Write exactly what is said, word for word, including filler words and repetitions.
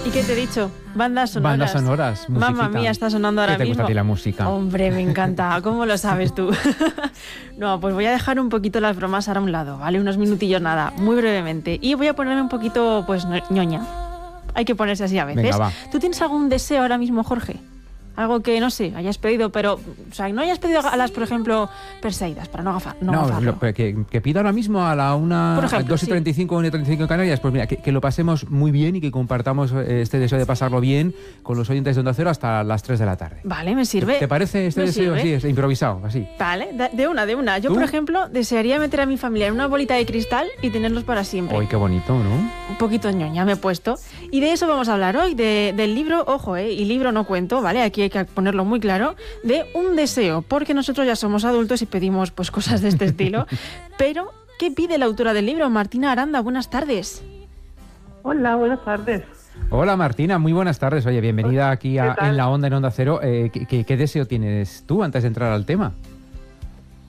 ¿Y qué te he dicho? Bandas sonoras. Bandas sonoras, musiquita. Mamma mía, está sonando ahora ¿Qué te mismo. gusta a ti la música? Hombre, me encanta. ¿Cómo lo sabes tú? No, pues voy a dejar un poquito las bromas ahora a un lado, ¿vale? Unos minutillos nada, muy brevemente. Y voy a ponerme un poquito, pues, ñoña. Hay que ponerse así a veces. Venga, va. ¿Tú tienes algún deseo ahora mismo, Jorge? Algo que, no sé, hayas pedido, pero... O sea, no hayas pedido alas, por ejemplo, Perseidas, para no agafar. No, No, agafarlo. lo- que, que pido ahora mismo a la una, Por ejemplo, dos y sí. treinta y cinco, una y treinta y cinco en Canarias, pues mira, que, que lo pasemos muy bien y que compartamos eh, este deseo de pasarlo bien con los oyentes de Onda Cero hasta las tres de la tarde. Vale, me sirve. ¿Te parece este Me deseo sirve. así, es improvisado, así? Vale, de de una, de una. Yo, ¿Tú? por ejemplo, desearía meter a mi familia en una bolita de cristal y tenerlos para siempre. Uy, qué bonito, ¿no? Un poquito ñoña me he puesto. Y de eso vamos a hablar hoy, de, del libro, ojo, eh, y libro no cuento, ¿vale? Aquí hay que ponerlo muy claro, de un deseo, porque nosotros ya somos adultos y pedimos pues cosas de este estilo. Pero, ¿qué pide la autora del libro? Martina Aranda, buenas tardes. Hola, buenas tardes. Hola Martina, muy buenas tardes. Oye, bienvenida aquí a ¿Qué tal? En la Onda, en Onda Cero. Eh, ¿qué, qué, qué deseo tienes tú antes de entrar al tema?